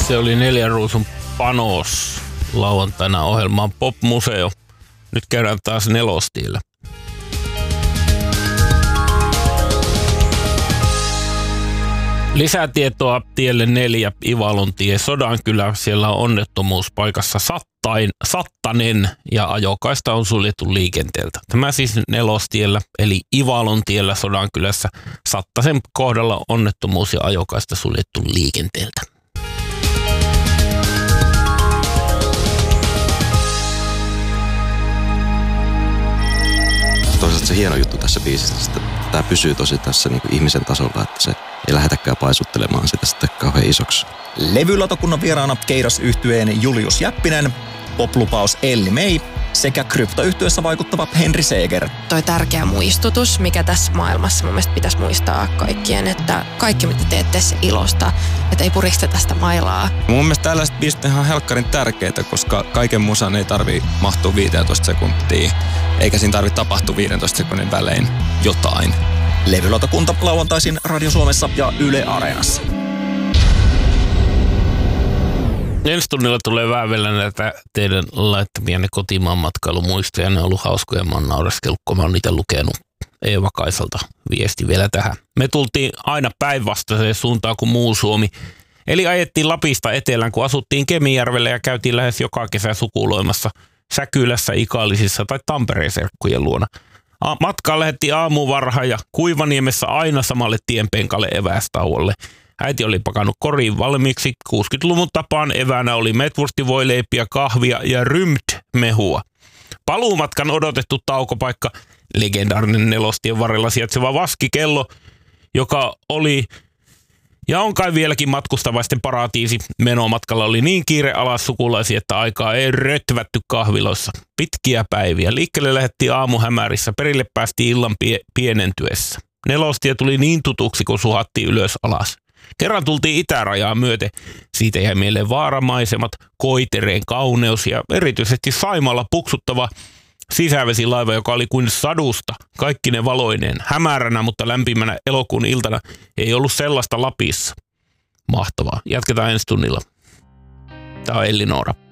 Se oli 4 ruusun panos lauantaina ohjelmaan Pop-museo. Nyt käydään taas Nelostiellä. Lisätietoa tielle 4 Ivalontie Sodankylä. Siellä on onnettomuus paikassa Sattanen ja ajokaista on suljettu liikenteeltä. Tämä siis Nelostiellä eli Ivalontiellä Sodankylässä. Sattasen kohdalla onnettomuus ja ajokaista suljettu liikenteeltä. Toisaalta se hieno juttu tässä biisissä, että tämä pysyy tosi tässä niin kuin ihmisen tasolla, että se ei lähdetäkään paisuttelemaan sitä sitten kauhean isoksi. Levylautakunnan vieraana Keiras-yhtyeen Julius Jäppinen, poplupaus Elli May sekä kryptoyhtyessä vaikuttava Henri Seeger. Toi tärkeä muistutus, mikä tässä maailmassa mun mielestä pitäisi muistaa kaikkien, että kaikki mitä teette se ilosta, että ei puristeta sitä mailaa. Mun mielestä tällaiset biisit on ihan helkkarin tärkeitä, koska kaiken musan ei tarvii mahtua 15 sekuntia, eikä siinä tarvitse tapahtua 15 sekunnin välein jotain. Levylautakunta lauantaisin Radio Suomessa ja Yle Areenassa. Ensi tunnilla tulee väävellä näitä teidän laittamianne kotimaan matkailumuistoja. Ne on ollut hauskoja, mä oon naureskellut, kun mä oon niitä lukenut. Eeva Kaisalta viesti vielä tähän. Me tultiin aina päinvastaiseen suuntaan kuin muu Suomi. Eli ajettiin Lapista etelään, kun asuttiin Kemijärvellä ja käytiin lähes joka kesä sukuloimassa Säkylässä, Ikaalisissa tai Tampereen serkkujen luona. Matkaan lähdettiin aamuvarhaan ja Kuivaniemessä aina samalle tienpenkalle evästauolle. Äiti oli pakannut koriin valmiiksi. 60-luvun tapaan eväänä oli metwurstivoileipiä, kahvia ja rymt-mehua. Paluumatkan odotettu taukopaikka, legendaarinen Nelostien varrella sijaitseva Vaskikello, joka oli ja on kai vieläkin matkustavaisten paratiisi. Menomatkalla oli niin kiire alas sukulaisia, että aikaa ei rötvätty kahviloissa. Pitkiä päiviä. Liikkeelle lähdettiin aamuhämärissä, perille päästiin illan pienentyessä. Nelostie tuli niin tutuksi, kun suhattiin ylös alas. Kerran tultiin itärajaa myöten. Siitä jäi mieleen vaaramaisemat, Koitereen kauneus ja erityisesti Saimaalla puksuttava sisävesilaiva, joka oli kuin sadusta. Kaikki ne valoineen. Hämäränä, mutta lämpimänä elokuun iltana ei ollut sellaista Lapissa. Mahtavaa. Jatketaan ensi tunnilla. Tämä on Elli Noora.